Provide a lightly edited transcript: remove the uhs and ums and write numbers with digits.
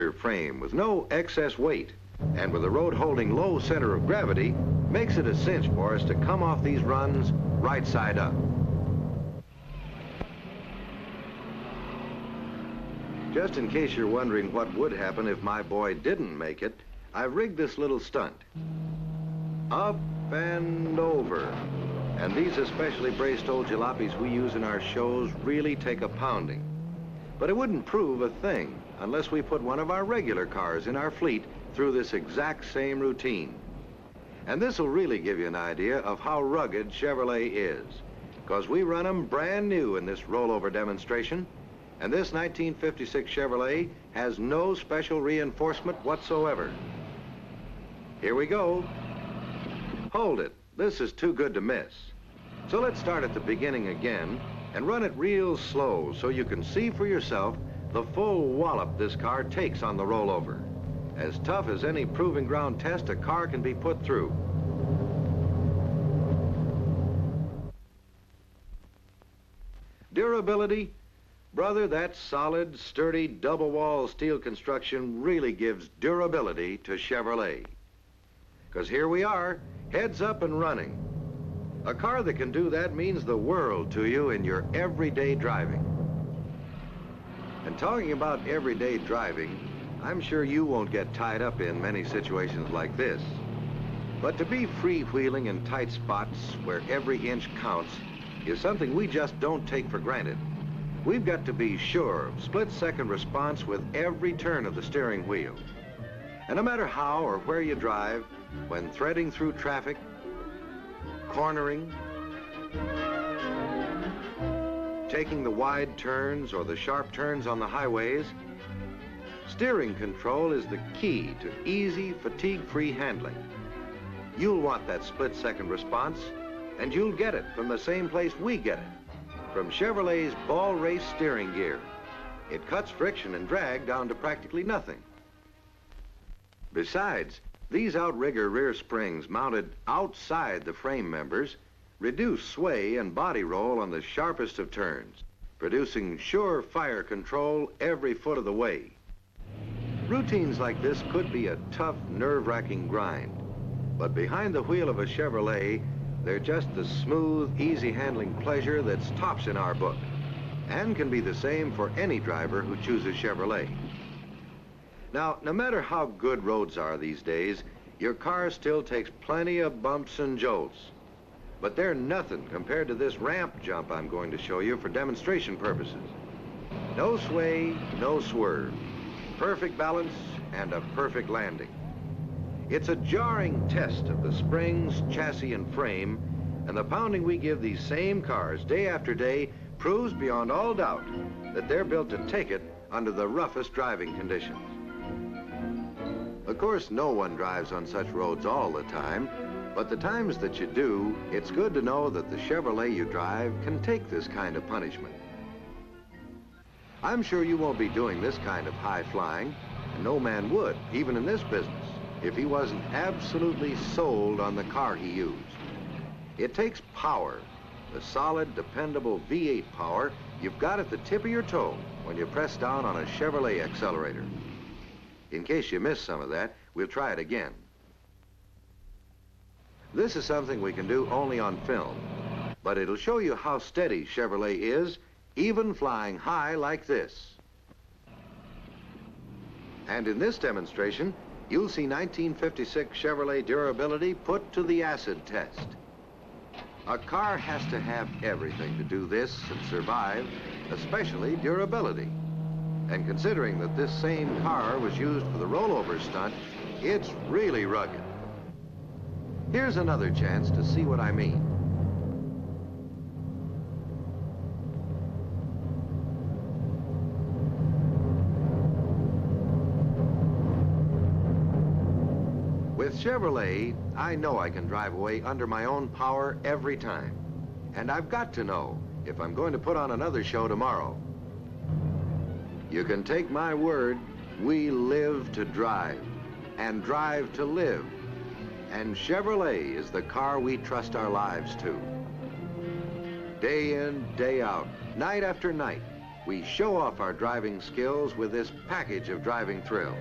frame with no excess weight and with a road holding low center of gravity makes it a cinch for us to come off these runs right side up. Just in case you're wondering what would happen if my boy didn't make it, I've rigged this little stunt. Up and over. And these especially braced old jalopies we use in our shows really take a pounding. But it wouldn't prove a thing unless we put one of our regular cars in our fleet through this exact same routine. And this will really give you an idea of how rugged Chevrolet is, because we run them brand new in this rollover demonstration, and this 1956 Chevrolet has no special reinforcement whatsoever. Here we go. Hold it. This is too good to miss. So let's start at the beginning again and run it real slow so you can see for yourself the full wallop this car takes on the rollover. As tough as any proving ground test a car can be put through. Durability? Brother, that solid, sturdy, double-wall steel construction really gives durability to Chevrolet. Because here we are, heads up and running. A car that can do that means the world to you in your everyday driving. And talking about everyday driving, I'm sure you won't get tied up in many situations like this. But to be freewheeling in tight spots where every inch counts is something we just don't take for granted. We've got to be sure of split-second response with every turn of the steering wheel. And no matter how or where you drive, when threading through traffic, cornering, taking the wide turns or the sharp turns on the highways, steering control is the key to easy, fatigue-free handling. You'll want that split-second response, and you'll get it from the same place we get it, from Chevrolet's Ball Race steering gear. It cuts friction and drag down to practically nothing. Besides, these outrigger rear springs mounted outside the frame members reduce sway and body roll on the sharpest of turns, producing sure fire control every foot of the way. Routines like this could be a tough, nerve-wracking grind, but behind the wheel of a Chevrolet, they're just the smooth, easy-handling pleasure that's tops in our book, and can be the same for any driver who chooses Chevrolet. Now, no matter how good roads are these days, your car still takes plenty of bumps and jolts. But they're nothing compared to this ramp jump I'm going to show you for demonstration purposes. No sway, no swerve. Perfect balance and a perfect landing. It's a jarring test of the springs, chassis, and frame, and the pounding we give these same cars day after day proves beyond all doubt that they're built to take it under the roughest driving conditions. Of course, no one drives on such roads all the time, but the times that you do, it's good to know that the Chevrolet you drive can take this kind of punishment. I'm sure you won't be doing this kind of high flying, and no man would, even in this business, if he wasn't absolutely sold on the car he used. It takes power, the solid, dependable V8 power you've got at the tip of your toe when you press down on a Chevrolet accelerator. In case you missed some of that, we'll try it again. This is something we can do only on film, but it'll show you how steady Chevrolet is, even flying high like this. And in this demonstration, you'll see 1956 Chevrolet durability put to the acid test. A car has to have everything to do this and survive, especially durability. And considering that this same car was used for the rollover stunt, it's really rugged. Here's another chance to see what I mean. With Chevrolet, I know I can drive away under my own power every time. And I've got to know if I'm going to put on another show tomorrow. You can take my word, we live to drive, and drive to live. And Chevrolet is the car we trust our lives to. Day in, day out, night after night, we show off our driving skills with this package of driving thrills.